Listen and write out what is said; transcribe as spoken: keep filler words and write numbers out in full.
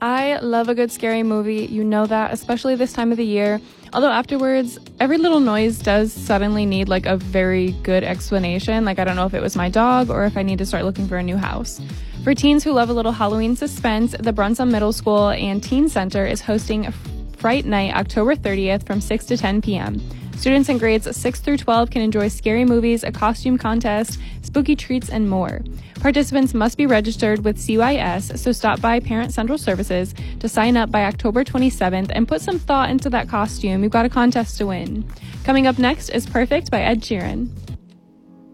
I love a good scary movie. You know that, especially this time of the year. Although afterwards, every little noise does suddenly need like a very good explanation. Like, I don't know if it was my dog or if I need to start looking for a new house. For teens who love a little Halloween suspense, the Brunson Middle School and Teen Center is hosting Fright Night October thirtieth from six to ten p.m. Students in grades six through twelve can enjoy scary movies, a costume contest, spooky treats, and more. Participants must be registered with C Y S, so stop by Parent Central Services to sign up by October twenty-seventh and put some thought into that costume. You've got a contest to win. Coming up next is Perfect by Ed Sheeran.